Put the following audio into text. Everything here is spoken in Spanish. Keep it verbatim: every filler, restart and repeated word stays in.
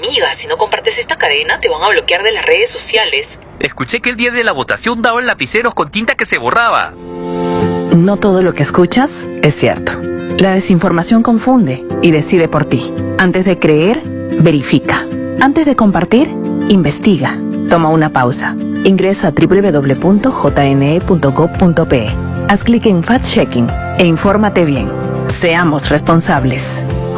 Amiga, si no compartes esta cadena, te van a bloquear de las redes sociales. Escuché que el día de la votación daban lapiceros con tinta que se borraba. No todo lo que escuchas es cierto. La desinformación confunde y decide por ti. Antes de creer, verifica. Antes de compartir, investiga. Toma una pausa. Ingresa a doble u doble u doble u punto j n e punto gov punto p e. Haz clic en Fact Checking e infórmate bien. Seamos responsables.